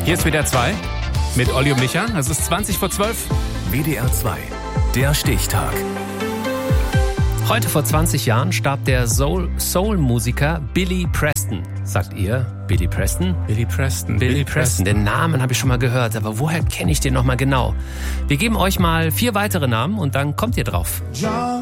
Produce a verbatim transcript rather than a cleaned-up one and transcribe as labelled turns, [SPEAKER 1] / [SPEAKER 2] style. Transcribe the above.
[SPEAKER 1] Hier ist W D R zwei mit Olli und Micha. Es ist zwanzig vor zwölf.
[SPEAKER 2] W D R zwei, der Stichtag.
[SPEAKER 3] Heute vor zwanzig Jahren starb der Soul- Soul-Musiker Billy Preston. Sagt ihr Billy Preston?
[SPEAKER 1] Billy Preston.
[SPEAKER 3] Billy, Billy Preston. Den Namen habe ich schon mal gehört, aber woher kenne ich den noch mal genau? Wir geben euch mal vier weitere Namen und dann kommt ihr drauf.